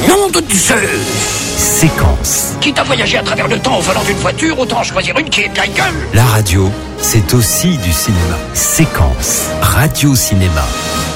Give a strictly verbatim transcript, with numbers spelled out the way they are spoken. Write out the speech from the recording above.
Nom de Zeus! Séquence. Quitte à voyager à travers le temps au volant d'une voiture, autant choisir une qui est de la gueule. La radio, c'est aussi du cinéma. Séquence. Radio-cinéma.